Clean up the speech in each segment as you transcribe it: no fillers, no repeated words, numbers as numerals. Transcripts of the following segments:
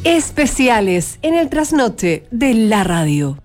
Especiales en el trasnoche de la radio.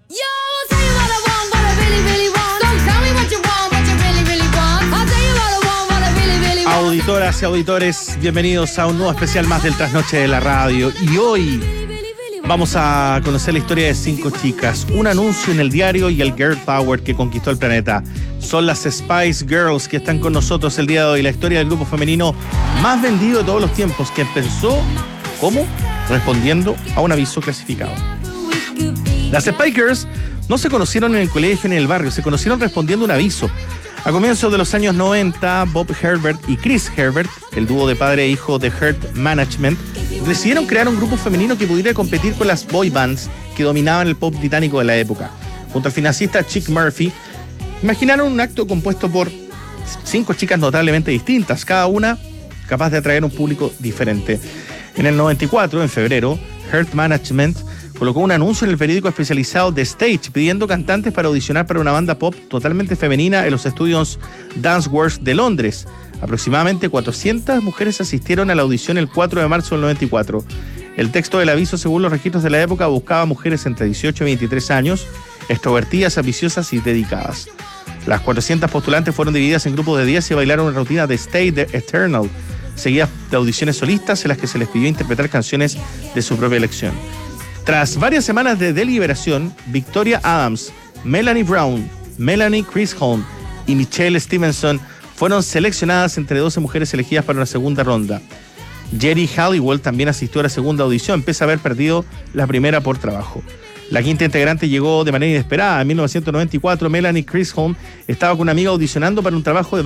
Auditoras y auditores, bienvenidos a un nuevo especial más del trasnoche de la radio. Y hoy vamos a conocer la historia de 5 chicas, un anuncio en el diario y el Girl Power que conquistó el planeta. Son las Spice Girls que están con nosotros el día de hoy. La historia del grupo femenino más vendido de todos los tiempos, que empezó, ¿cómo? Respondiendo a un aviso clasificado. Las Spice Girls no se conocieron en el colegio ni en el barrio, se conocieron respondiendo a un aviso. A comienzos de los años 90, Bob Herbert y Chris Herbert, el dúo de padre e hijo de Heart Management, decidieron crear un grupo femenino que pudiera competir con las boy bands que dominaban el pop británico de la época. Junto al financista Chick Murphy, imaginaron un acto compuesto por 5 chicas notablemente distintas, cada una capaz de atraer un público diferente. En el 94, en febrero, Heart Management colocó un anuncio en el periódico especializado The Stage pidiendo cantantes para audicionar para una banda pop totalmente femenina en los estudios Dance Works de Londres. Aproximadamente 400 mujeres asistieron a la audición el 4 de marzo del 94. El texto del aviso, según los registros de la época, buscaba mujeres entre 18 y 23 años, extrovertidas, ambiciosas y dedicadas. Las 400 postulantes fueron divididas en grupos de 10 y bailaron una rutina de Stay the Eternal, seguidas de audiciones solistas en las que se les pidió interpretar canciones de su propia elección. Tras varias semanas de deliberación, Victoria Adams, Melanie Brown, Melanie Chisholm y Michelle Stevenson fueron seleccionadas entre 12 mujeres elegidas para una segunda ronda. Jerry Halliwell también asistió a la segunda audición, pese a haber perdido la primera por trabajo. La quinta integrante llegó de manera inesperada. En 1994, Melanie Chisholm estaba con una amiga audicionando para un trabajo de